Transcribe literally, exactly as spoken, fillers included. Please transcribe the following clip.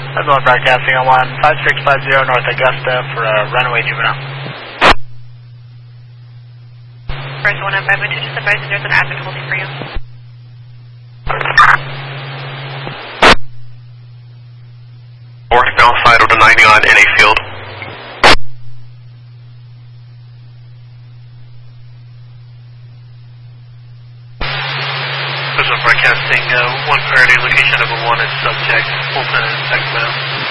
Everyone broadcasting on one five six five zero North Augusta for a runaway juvenile. First one up five one two, just advise there's an admin holding for you. Northbound side of the ninety on N A field. This is broadcasting uh, one priority location of a wanted subject, Fulton, Texas.